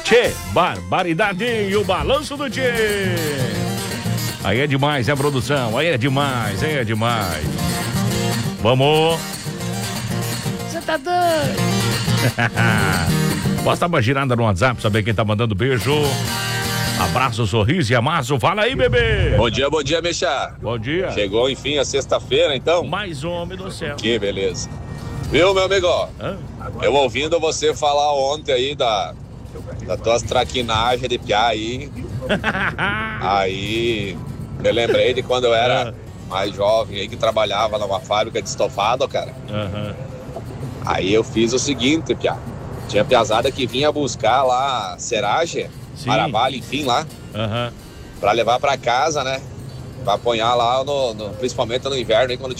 Tchê, barbaridade e o balanço do Tchê. Aí é demais, é a produção. Aí é demais, aí é demais. Vamos. Você tá doido? Posta uma girada no WhatsApp, saber quem tá mandando beijo. Abraço, sorriso e amasso. Fala aí, bebê. Bom dia, Mexá. Bom dia. Chegou, enfim, a sexta-feira, então? Mais homem do céu. Que beleza. Viu, meu amigo? Eu ouvindo você falar ontem aí das tuas traquinagens de piá aí. Aí, eu lembrei de quando eu era mais jovem aí, que trabalhava numa fábrica de estofado, cara. Aí eu fiz o seguinte, piá. Tinha piazada que vinha buscar lá seragem, maravalha, enfim, lá. Pra levar pra casa, né? Pra apanhar lá, principalmente no inverno, aí, quando